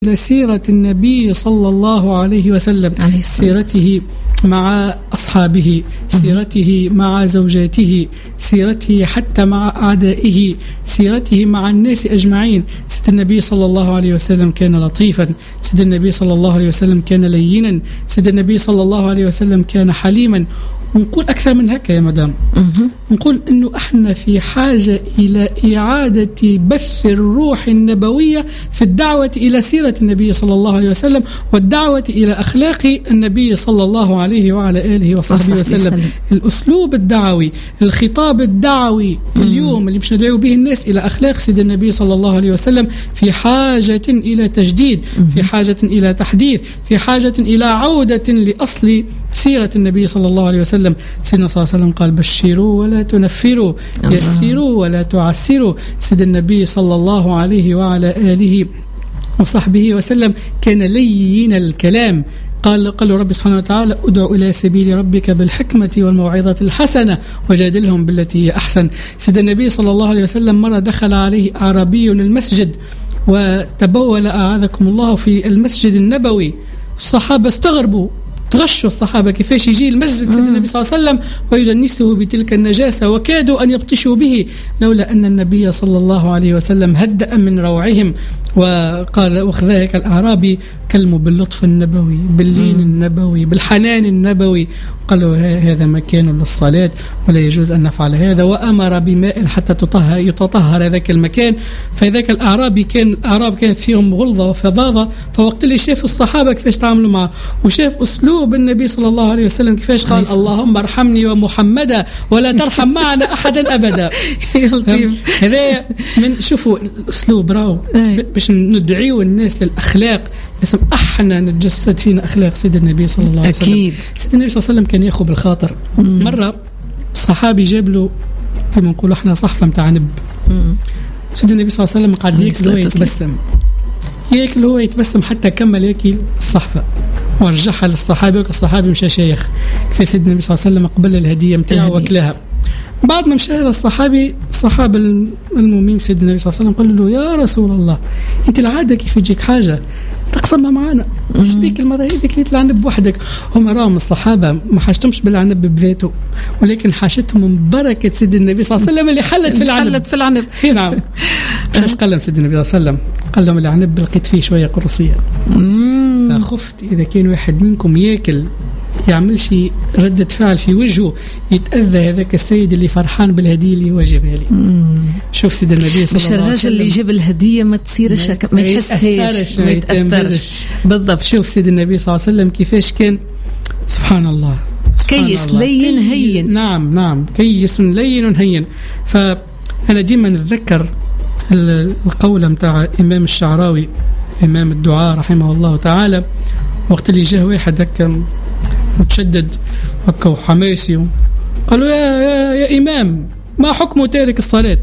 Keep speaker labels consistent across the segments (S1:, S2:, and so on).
S1: إلى سيرة النبي صلى الله عليه وسلم، سيرته مع أصحابه، سيرته مع زوجاته، سيرته حتى مع أعدائه، سيرته مع الناس أجمعين. سيد النبي صلى الله عليه وسلم كان لطيفا، سيد النبي صلى الله عليه وسلم كان لينا، سيد النبي صلى الله عليه وسلم كان حليما. ونقول أكثر من هكا يا مدام، نقول أنه إحنا في حاجة إلى إعادة بث الروح النبوية في الدعوة إلى سيرة النبي صلى الله عليه وسلم والدعوة إلى أخلاق النبي صلى الله عليه وعلى آله وصحبه وسلم. الأسلوب الدعوي، الخطاب الدعوي اليوم اللي مش ندعو به الناس إلى أخلاق سيد النبي صلى الله عليه وسلم في حاجة إلى تجديد، في حاجة إلى تحديث، في حاجة إلى عودة لأصل سيرة النبي صلى الله عليه وسلم. سيدنا صلى الله عليه وسلم قال: بشروا ولا تنفروا، يسروا ولا تعسروا. سيد النبي صلى الله عليه وعلى آله وصحبه وسلم كان لين الكلام. قال رب سبحانه وتعالى: ادع إلى سبيل ربك بالحكمة والموعظة الحسنة وجادلهم بالتي هي أحسن. سيد النبي صلى الله عليه وسلم مرة دخل عليه أعرابي المسجد وتبول أعاذكم الله في المسجد النبوي. الصحابة استغربوا، تغشوا الصحابة كيفاش يجي المسجد سيد النبي صلى الله عليه وسلم ويدنسه بتلك النجاسة، وكادوا أن يبطشوا به لولا أن النبي صلى الله عليه وسلم هدأ من روعهم وقال: وكذلك الأعرابي كلموا باللطف النبوي، باللين النبوي، بالحنان النبوي. قالوا: هذا مكان للصلاة ولا يجوز أن نفعل هذا، وأمر بماء حتى يتطهر ذاك المكان. فذاك الأعرابي الأعراب كانت فيهم غلظة وفظاظة، فوقت اللي شاف الصحابة كيفاش تعاملوا معه وشاف أسلوب النبي صلى الله عليه وسلم كيفاش قال: اللهم ارحمني ومحمدا ولا ترحم معنا أحدا أبدا. هذا من شوفوا الأسلوب راو باش ندعيو الناس للأخلاق. لازم احنا نتجسد فينا اخلاق سيد النبي صلى الله عليه وسلم. اكيد سيد النبي صلى الله عليه وسلم كان ياخذ بالخاطر. مره صحابي جاب له كما نقولوا احنا صحفه نتاع نب. سيد النبي صلى الله عليه وسلم قاعد ياكل هو يتبسم حتى كمل ياكل الصحفه ورجعها للصحابي، والصحابي مشى شيخ. كيف سيد النبي صلى الله عليه وسلم قبل الهديه نتاعو وكلها. بعد ما مشى الصحابي الصحابة المؤمن سيد النبي صلى الله عليه وسلم قال له: يا رسول الله، انت العادة كيف يجيك حاجة تقسمها معنا، مش بيك المرة هذيك اللي تلعنب بوحدك. هم راهم الصحابة ما حاجتهمش بالعنب بذاته، ولكن حاجتهم من بركة سيد النبي صلى الله عليه وسلم اللي حلت في العنب. نعم. مش قال لهم سيد النبي صلى الله عليه وسلم، قال لهم: العنب لقيت فيه شوية قرصية، فخفت إذا كان واحد منكم ياكل يعمل شيء ردة فعل في وجهه يتأذى هذاك السيد اللي فرحان بالهدية اللي هو جابها لي. شوف سيد النبي صلى الله عليه وسلم، مش الرجل اللي جاب الهدية ما تصيرش ما يحسهاش ما يتأثرش. بالضبط. شوف سيد النبي صلى الله عليه وسلم كيفاش كان، سبحان الله، كيس لين هين. نعم كيس لين هين. فأنا ديما نتذكر القولة متاع إمام الشعراوي إمام الدعاء رحمه الله تعالى، وقت اللي جاه واحد هكا متشدد هكا وحماسي، قالوا: يا إمام، ما حكم تارك الصلاة؟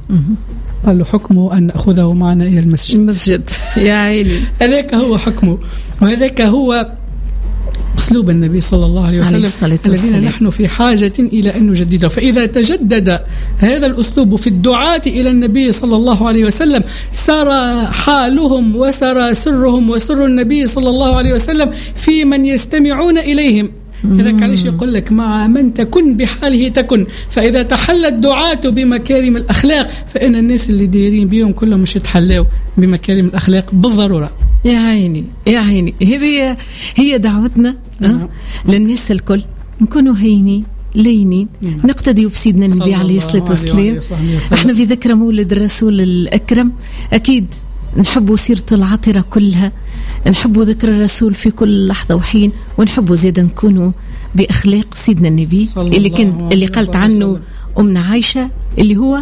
S1: قال له: حكمه أن نأخذه معنا إلى المسجد. يا عيني، هذاك هو حكمه، وهذاك هو أسلوب النبي صلى الله عليه وسلم الذين نحن في حاجة إلى أن نجدده. فإذا تجدد هذا الأسلوب في الدعاة إلى النبي صلى الله عليه وسلم سرى حالهم وسرى سرهم وسر النبي صلى الله عليه وسلم في من يستمعون إليهم. إذا علاش يقول لك: مع من تكن بحاله تكن. فإذا تحلى الدعاة بمكارم الأخلاق فإن الناس اللي دايرين بيهم كلهم مش يتحلوا بمكارم الأخلاق بالضرورة. يا عيني يا عيني، هذه هي دعوتنا للناس الكل، نكونوا هينين لينين، نقتدي بسيدنا النبي عليه الصلاة والسلام. احنا في ذكرى مولد الرسول الأكرم، أكيد نحبوا سيرته العطرة كلها، نحبوا ذكر الرسول في كل لحظة وحين، ونحبوا زيدا نكونوا بأخلاق سيدنا النبي اللي قالت عنه أمنا عائشة اللي هو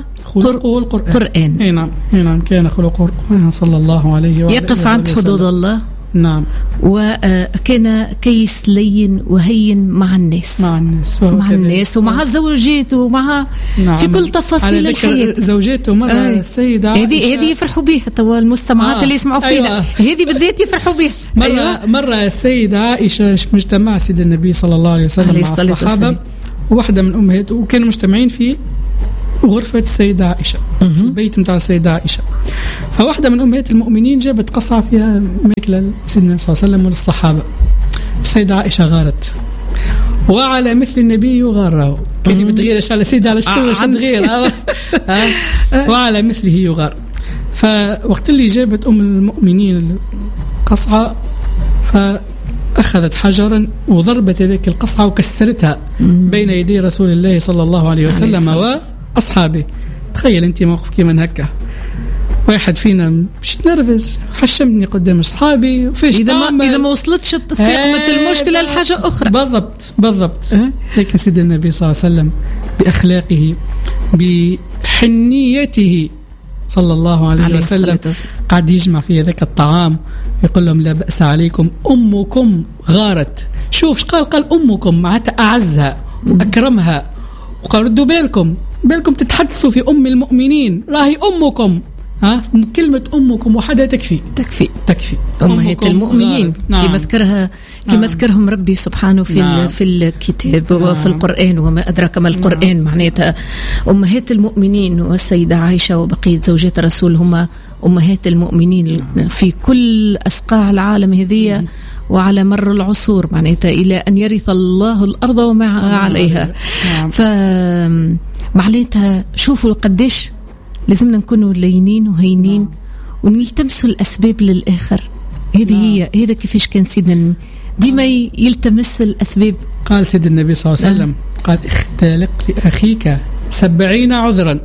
S1: القرآن. نعم كان خلق القرآن صلى الله عليه وسلم، يقف عند حدود الله. نعم. وكان كيس لين وهين مع الناس ومع زوجاته ومع في كل تفاصيل الحياة. زوجاته مرة السيدة هذه يفرحوا بها توا المستمعات اللي يسمعوا فينا. هذه بالذات يفرحوا بها. مرة السيدة عائشة مجتمع سيد النبي صلى الله عليه وسلم مع الصحابة، وواحدة من أمهات، وكانوا مجتمعين في غرفة السيدة عائشة، في البيت متاع السيدة عائشة. فواحدة من أمهات المؤمنين جابت قصعة فيها ماكلة سيدنا صلى الله عليه وسلم وللصحابة. السيدة عائشة غارت، وعلى مثل النبي يغار. كلمة تغير على سيدة على شكل مش تغير وعلى مثله يغار. فوقت اللي جابت أم المؤمنين القصعة فأخذت حجرا وضربت هذيك القصعة وكسرتها بين يدي رسول الله صلى الله عليه وسلم وأصحابه. تخيل أنت موقف كيما هكا، واحد فينا مش نرفز، حشمني قدام أصحابي
S2: إذا ما وصلتش فقمة المشكلة لحاجة أخرى.
S1: بالضبط. لكن سيدنا النبي صلى الله عليه وسلم بأخلاقه بحنيته صلى الله عليه وسلم قاعد يجمع في ذاك الطعام، يقول لهم لا بأس عليكم، أمكم غارت. شوف قال أمكم معناتها أعزها وأكرمها، وقال ردوا بالكم تتحدثوا في أم المؤمنين، راهي أمكم. كلمة أمكم وحدها تكفي
S2: أمهات المؤمنين. كما ذكرهم ربي سبحانه في الكتاب وفي القرآن، وما أدراك ما القرآن. معناتها أمهات المؤمنين والسيدة عائشة وبقية زوجات الرسول هما أمهات المؤمنين في كل أسقاع العالم هذه وعلى مر العصور، معناتها إلى أن يرث الله الأرض وما عليها. فمعناتها شوفوا قديش لازمنا نكونوا لينين وهينين ونلتمسوا الأسباب للآخر. هذا كيفاش كان سيدنا ديما يلتمس الأسباب.
S1: قال سيد النبي صلى الله عليه وسلم قال اختلق لأخيك 70 عذرا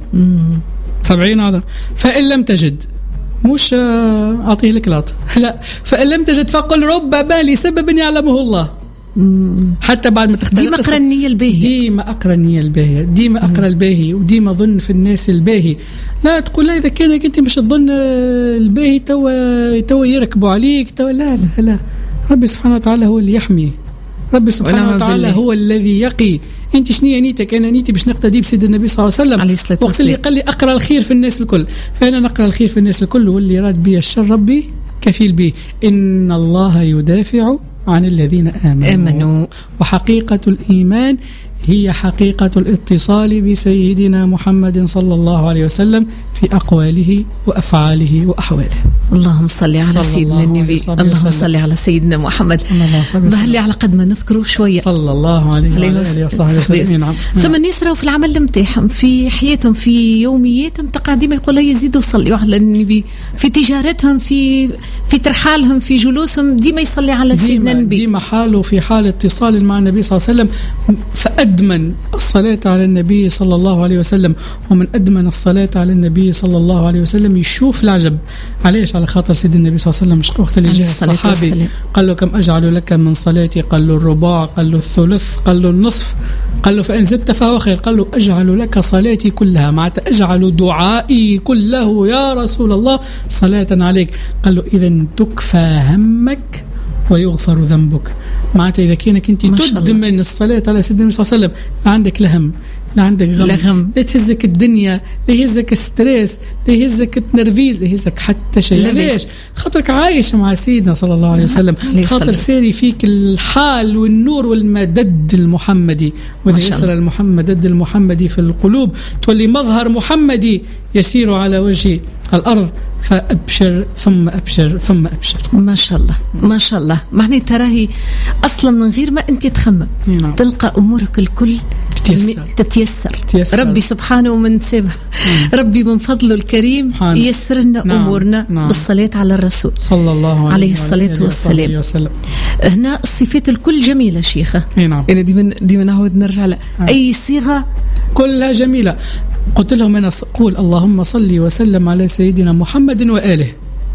S1: 70 عذرا، فإن لم تجد، مش أعطيه الكلاط، لا، فإن لم تجد فقل ربما لسبب يعلمه الله. حتى بعد ما تختلق
S2: ديما أقرأ النية الباهية، ديما أقرأ الباهي، وديما ظن في الناس الباهي. لا تقول لا إذا كانك أنت مش تظن الباهي توا يركبوا عليك لا. ربي سبحانه وتعالى هو اللي يحمي، ربي سبحانه وتعالى هو الذي يقي. انت شنية نيتك؟ انا نيتي باش نقتدي بسيد النبي صلى الله عليه وسلم، وقت اللي قال لي اقرا الخير في الناس الكل، فانا نقرا الخير في الناس الكل، واللي راد بي الشر ربي كفيل به. ان الله يدافع عن الذين آمنوا. وحقيقة الإيمان هي حقيقة الاتصال بسيدنا محمد صلى الله عليه وسلم في أقواله وأفعاله وأحواله. اللهم صل على سيدنا النبي، اللهم صل على سيدنا محمد. بهلي على قد ما نذكره شوية
S1: صلى الله عليه وسلم.
S2: ثم يسروا في العمل نتاعهم، في حياتهم، في يومياتهم، تقاديم يقول يزيدوا يصلوا على النبي، في تجارتهم، في ترحالهم، في جلوسهم، ديما يصلي على سيدنا النبي.
S1: ديما حاله في حال اتصال مع النبي صلى الله عليه وسلم. فأدمن الصلاة على النبي صلى الله عليه وسلم، ومن أدمن الصلاة على النبي صلى الله عليه وسلم يشوف العجب. علاش؟ على خاطر سيد النبي صلى الله عليه وسلم وقت اللي جاء الصحابي قال له كم أجعل لك من صلاتي؟ قال له الرباع، قال له الثلث، قال له النصف، قال له فإن زدت فهو خير. قال له أجعل لك صلاتي كلها، معناتها أجعل دعائي كله يا رسول الله صلاة عليك. قال له إذن تكفى همك ويغفر ذنبك. معناتها إذا كانك أنت تدمن الصلاة على سيدنا النبي صلى الله عليه وسلم، لا عندك لهم، لا عندك غم، لا تهزك الدنيا، لا يهزك الستريس، لا يهزك التنرفيز، لا يهزك حتى شيء. ليش؟ خاطرك عايش مع سيدنا صلى الله عليه وسلم، خاطر ساري فيك الحال والنور والمدد المحمدي. وإذا يسر المدد المحمدي في القلوب تولي مظهر محمدي يسير على وجه الأرض. فأبشر ثم أبشر ثم أبشر.
S2: ما شاء الله ما شاء الله. معناتها راهي أصلا من غير ما أنت تخمم تلقى أمورك الكل تتيسر. ربي سبحانه من سبح، ربي من فضله الكريم ييسر لنا أمورنا بالصلاة على الرسول
S1: صلى الله
S2: عليه الصلاة والسلام. هنا الصفات الكل جميلة شيخة. أنا ديما نعود نرجع لها. أي صيغة
S1: كلها جميلة. قلت لهم أنا أقول اللهم صل وسلم على سيدنا محمد وآله،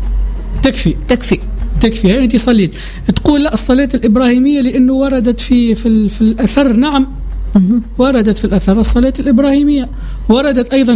S1: تكفي. أنت صليت تقول لا الصلاة الإبراهيمية لأنه وردت في الأثر. نعم وردت في الأثر الصلاة الإبراهيمية، وردت أيضا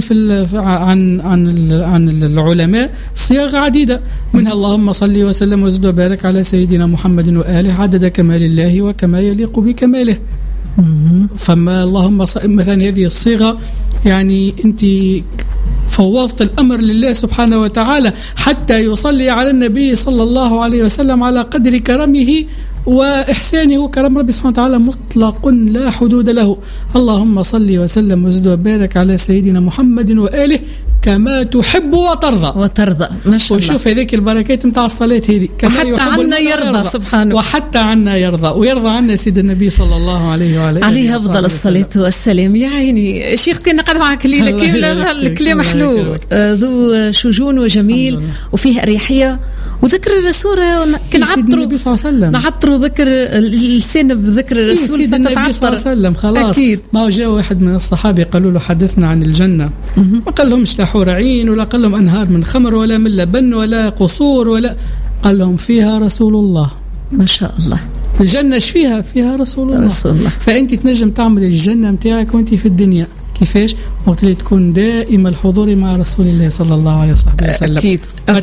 S1: عن العلماء صيغ عديدة، منها اللهم صل وسلم وزد وبارك على سيدنا محمد وآله عدد كمال الله وكما يليق بكماله. فما اللهم مثلا هذه الصيغة يعني أنت فوضت الأمر لله سبحانه وتعالى حتى يصلي على النبي صلى الله عليه وسلم على قدر كرمه وإحسانه كرم ربي سبحانه وتعالى مطلق لا حدود له. اللهم صل وسلم وزد وبارك على سيدنا محمد وآله كما تحب وترضى. ما شاء الله. وشوف هذيك البركات متاع الصلاة هذه
S2: وحتى عنا يرضى سبحانه،
S1: وحتى عنا يرضى ويرضى عنا سيد النبي صلى الله عليه وعلى
S2: عليه أفضل الصلاة والسلام. يا عيني شيخ كنا قاعد معك ليلة كاملة، الكلام حلو ذو شجون وجميل وفيه أريحية وذكر الرسول. نعطروا ذكر اللسان بذكر الرسول
S1: النبي صلى الله عليه وسلم. خلاص أكيد. ما جاء واحد من الصحابة قالوا له حدثنا عن الجنة، ما قال لهمش لا حور عين ولا قال لهم أنهار من خمر ولا من لبن ولا قصور ولا، قال لهم فيها رسول الله.
S2: ما شاء الله.
S1: الجنة فيها رسول الله. فأنت تنجم تعمل الجنة متاعك وأنت في الدنيا كيفاش؟ وقت اللي تكون دائما الحضور مع رسول الله صلى الله عليه وسلم.
S2: أكيد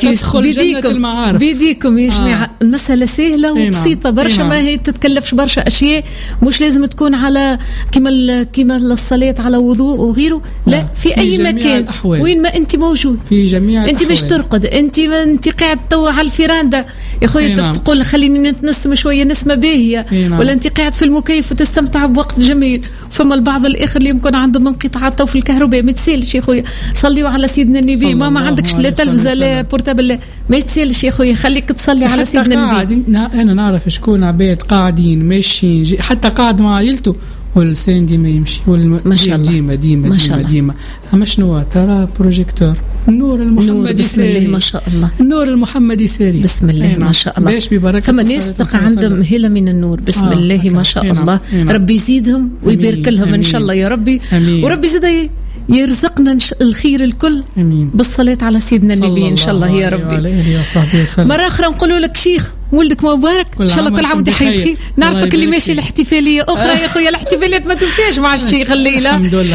S2: بيديكم يا جماعة. المسألة سهلة وبسيطة برشا، ما هي تتكلفش برشا أشياء، مش لازم تكون على كما الصلاة على وضوء وغيره، لا في أي مكان وين ما أنت موجود
S1: في جميع
S2: أنت مش ترقد، أنت قاعد توا على الفراندا يا خويا تقول خليني نتنسم شوية نسمة باهية، ولا أنت قاعد في المكيف وتستمتع بوقت جميل. فما البعض الآخر اللي يمكن عندهم انقطاعات في الكهرباء، ما تسالش يا خويا صليوا على سيدنا النبي. ما عندكش لا تلفزة لا بورتابل، ما يتسالش يا خويا خليك تصلي على سيدنا النبي.
S1: أنا نعرف شكون عباد قاعدين ماشيين حتى قاعد مع عائلته واللسان ديما يمشي
S2: ما شاء الله
S1: ديما. أما شنو ترى بروجيكتور النور المحمدي
S2: بسم الله ما شاء الله،
S1: النور المحمدي ساري
S2: بسم الله ما شاء الله. ثم ناس تقع عندهم هلة من النور بسم الله ما شاء الله. ربي يزيدهم ويبارك لهم إن شاء الله يا ربي. وربي زاد يرزقنا الخير الكل بالصلاة على سيدنا النبي إن شاء الله يا ربي. مرة أخرى نقولوا لك شيخ ولدك مبارك إن شاء الله كل عام وانت بخير. نعرفك اللي ماشي الاحتفالية أخرى يا خويا، الاحتفاليات ما تنفعش مع الشيخ الليلة.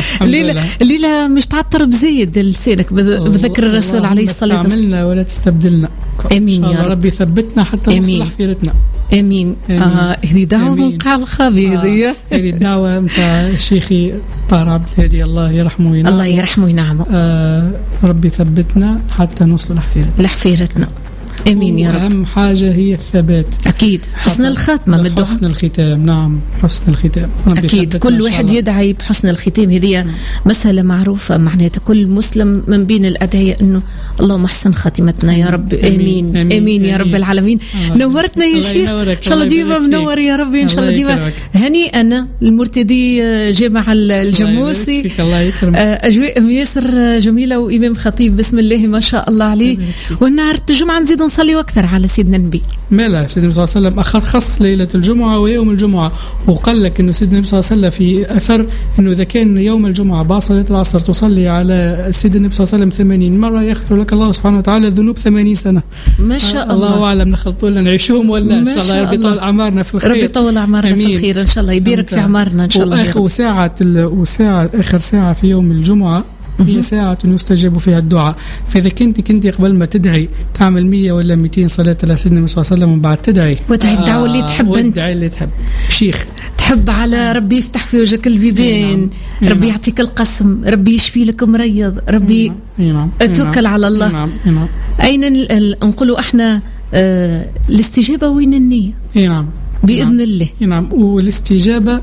S2: الليلة مش تعطر بزيد لسانك بذكر الرسول عليه الصلاة والسلام.
S1: تستعملنا ولا تستبدلنا.
S2: آمين يا
S1: رب. ثبتنا حتى نصلح خيرتنا.
S2: آمين. هذه دعوة من قاع الخابي
S1: هذه الدعوة متاع شيخي طاهر عبد الهادي الله يرحمه
S2: الله يرحمه وينعمه.
S1: ربي ثبتنا حتى نصلح خيرتنا.
S2: امين يا رب.
S1: اهم حاجه هي الثبات
S2: اكيد، حسن الخاتمه من الدعاء،
S1: حسن الختام. نعم حسن الختام
S2: اكيد. كل واحد يدعي بحسن الختام، هذه مساله معروفه معناتها كل مسلم من بين الادعيه انه اللهم احسن خاتمتنا يا رب. امين امين, آمين يا رب العالمين. نورتنا يا شيخ ان شاء الله ديما منور يا ربي ان شاء الله ديما. هنيئا المرتدي جامع الجموسي، اجواء ياسر جميله وامام خطيب بسم الله ما شاء الله عليه. والنهار الجمعه نزيد نصلي أكثر على سيدنا النبي.
S1: مالا سيدنا النبي صلى الله عليه وسلم خص ليلة الجمعة ويوم الجمعة، وقال لك إنه سيدنا النبي صلى الله عليه وسلم في أثر إنه إذا كان يوم الجمعة بعد صلاة العصر تصلي على سيدنا النبي صلى الله عليه وسلم 80 مرة يغفر لك الله سبحانه وتعالى ذنوب 80 سنة.
S2: ما شاء الله.
S1: الله أعلم نخلطوا لنا نعيشهم ولا إن شاء الله ربي يطول أعمارنا في الخير.
S2: ربي يطول أعمارنا في الخير إن شاء الله، يبارك في أعمارنا إن شاء الله.
S1: وساعة آخر ساعة في يوم الجمعة هي ساعة يستجاب فيها الدعاء. فإذا كنت قبل ما تدعي تعمل 100 ولا 200 صلاة على سيدنا صلى الله عليه وسلم، وبعد تدعي
S2: الدعوة اللي تحب أنت،
S1: اللي تحب شيخ
S2: تحب على ربي يفتح في وجهك البيبان، ربي يعطيك القسم، ربي يشفي لك مريض، ربي توكل على الله. أين نقولوا احنا الاستجابة وين النية؟
S1: نعم
S2: بإذن الله.
S1: نعم. والاستجابة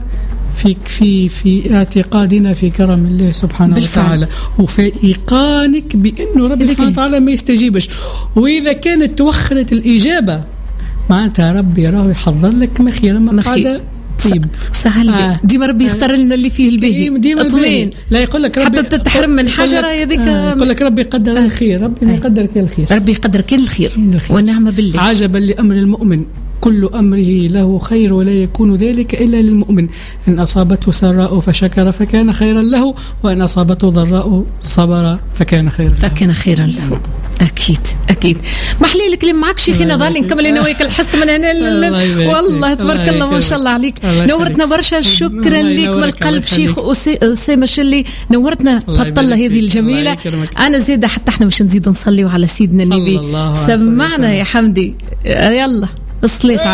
S1: في اعتقادنا في كرم الله سبحانه وتعالى، وفي إيقانك بأنه ربي سبحانه وتعالى ما يستجيبش. وإذا كانت توخرت الإجابة معناتها ربي راه يحضر لك مخير طيب
S2: سهل. ديما ربي يختار لنا اللي فيه البهي اطمئن.
S1: لا يقول لك ربي
S2: حتى تتحرم من حجره هذيك.
S1: يقول لك ربي يقدر الخير، ربي ما يقدر كل الخير،
S2: ربي يقدر كل الخير والنعمه بالله.
S1: عجبا لأمر المؤمن كل أمره له خير ولا يكون ذلك إلا للمؤمن. إن أصابته سراء فشكر فكان خيرا له، وإن أصابته ضراء صبر فكان خيرا له. أكيد محلي الكلام معك شيخنا. ظل نكمل أنا وياك الحس من هنا والله تبارك الله ما شاء الله عليك. نورتنا برشا، شكرا لك من القلب شيخ أسامة الشلي، نورتنا فضل هذه الجميلة. أنا زيادة حتى احنا مش نزيد نصلي على سيدنا النبي. سمعنا يا حمدي يلا الصلاة